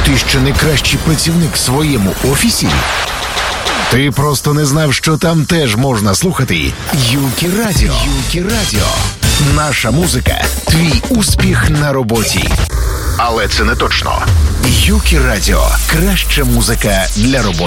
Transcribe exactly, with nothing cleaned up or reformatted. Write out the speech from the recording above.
Ти що найкращий працівник в своєму офісі? Ти просто не знав, що там теж можна слухати Юкі Радіо. Юкі Радіо. Наша музика – твій успіх на роботі. Але це не точно. Юкі Радіо – краща музика для роботи.